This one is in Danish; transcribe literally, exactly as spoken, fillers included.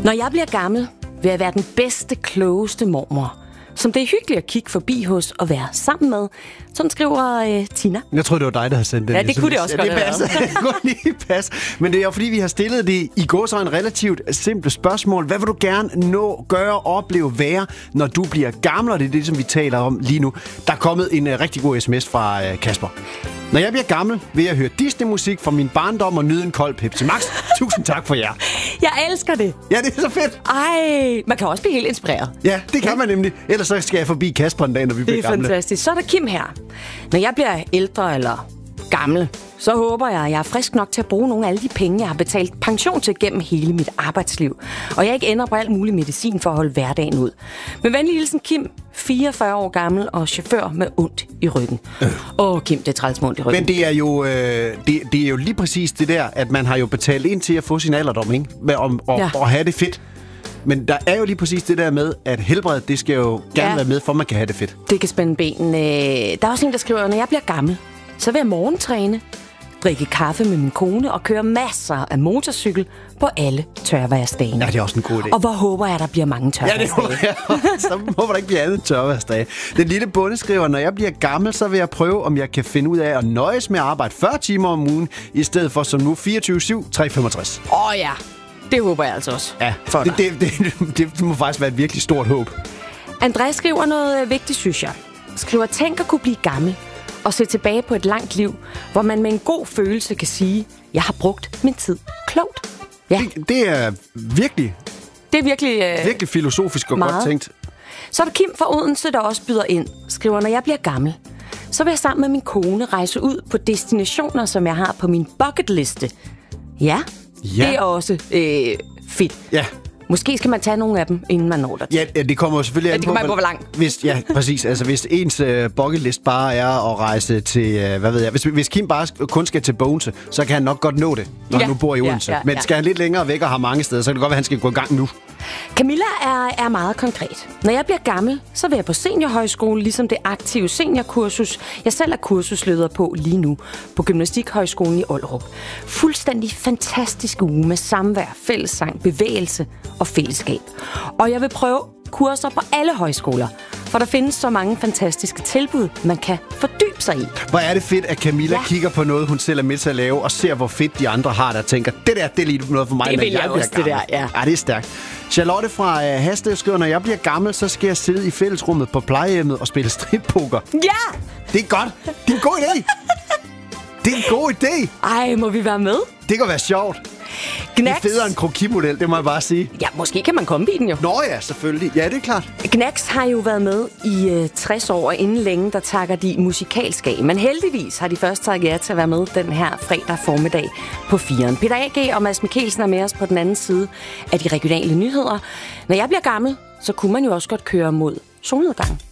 Når jeg bliver gammel, vil jeg være den bedste, klogeste mormor, som det er hyggeligt at kigge forbi hos og være sammen med. Sådan skriver øh, Tina. Jeg tror det var dig, der havde sendt den. Ja, det kunne det også ja, godt det passer. Det kunne lige passe. Men det er jo fordi, vi har stillet det i går så en relativt simpelt spørgsmål. Hvad vil du gerne nå, gøre, opleve, være, når du bliver gammel? Og det er det, som vi taler om lige nu. Der er kommet en uh, rigtig god sms fra uh, Kasper. Når jeg bliver gammel, vil jeg høre Disney-musik fra min barndom og nyde en kold Pepsi Max. Tusind tak for jer. Jeg elsker det. Ja, det er så fedt. Ej, man kan også blive helt inspireret. Ja, det kan ja. man nemlig. Ellers så skal jeg forbi Kasper en dag, når vi bliver gamle. Det er fantastisk. Så er der Kim her. Når jeg bliver ældre eller gammel, så håber jeg, at jeg er frisk nok til at bruge nogle af alle de penge, jeg har betalt pension til gennem hele mit arbejdsliv. Og jeg ikke ender på alt mulig medicin for at holde hverdagen ud. Med venlig hilsen Kim, fireogfyrre år gammel og chauffør med ondt i ryggen. Åh, øh. oh, Kim, det er træls med ondt i ryggen. Men det er, jo, øh, det, det er jo lige præcis det der, at man har jo betalt ind til at få sin alderdom, ikke? Og, og, ja. og have det fedt. Men der er jo lige præcis det der med, at helbredet, det skal jo gerne ja. være med, for man kan have det fedt. Det kan spænde benene. Der er også en, der skriver, når jeg bliver gammel, så vil jeg morgentræne, drikke kaffe med min kone og køre masser af motorcykel på alle tørværsdage. Ja, det er også en god idé. Og hvor håber jeg, der bliver mange tørværsdage. Ja, det håber jeg. Så håber der ikke bliver andet tørværsdage. Den lille bonde skriver, når jeg bliver gammel, så vil jeg prøve, om jeg kan finde ud af at nøjes med at arbejde fyrre timer om ugen, i stedet for som nu fireogtyve syv tre femogtres. Åh oh, ja, det håber jeg altså også. Ja, det, det, det, det, det må faktisk være et virkelig stort håb. Andreas skriver noget vigtigt, synes jeg. Skriver, tænk at kunne blive gammel og se tilbage på et langt liv, hvor man med en god følelse kan sige, jeg har brugt min tid klogt. Ja. Det, det er virkelig, det er virkelig, øh, virkelig filosofisk og meget godt tænkt. Så er der Kim fra Odense, der også byder ind. Skriver, når jeg bliver gammel, så vil jeg sammen med min kone rejse ud på destinationer, som jeg har på min bucketliste. Ja, ja. Det er også øh, fedt. Ja. Måske skal man tage nogle af dem, inden man når der til. Ja, det kommer jo selvfølgelig ja, an det på, kan man gå hvor langt. Hvis, ja, præcis. Altså, hvis ens uh, bucketlist bare er at rejse til, uh, hvad ved jeg, hvis, hvis Kim bare kun skal til Bogense, så kan han nok godt nå det, når ja. han nu bor i Odense. Ja, ja, Men ja. skal han lidt længere væk og har mange steder, så kan det godt være, at han skal gå i gang nu. Camilla er, er meget konkret. Når jeg bliver gammel, så vil jeg på seniorhøjskole, ligesom det aktive seniorkursus, jeg selv er kursusleder på lige nu, på Gymnastikhøjskolen i Ollerup. Fuldstændig fantastisk uge med samvær, fællessang, bevægelse og fællesskab. Og jeg vil prøve kurser på alle højskoler, for der findes så mange fantastiske tilbud, man kan fordybe sig i. Hvor er det fedt, at Camilla ja. kigger på noget, hun selv er med til at lave, og ser, hvor fedt de andre har det, og tænker, det der, det er lige noget for mig, det når jeg, jeg også, det der, ja. ja, det er stærkt. Charlotte fra uh, Hasted skriver, når jeg bliver gammel, så skal jeg sidde i fællesrummet på plejehjemmet og spille strippoker. Ja! Det er godt. Det er en god idé. Det er en god idé. Ej, må vi være med? Det kan være sjovt. Knacks. Det er federe en krokimodel, det må jeg bare sige. Ja, måske kan man komme i den jo. Nå ja, selvfølgelig. Ja, det er klart. Knacks har jo været med i øh, tres år, og inden længe, der takker de musikalsk af. Men heldigvis har de først taget jer til at være med den her fredag formiddag på firen. Peter A G og Mads Mikkelsen er med os på den anden side af de regionale nyheder. Når jeg bliver gammel, så kunne man jo også godt køre mod solnedgang.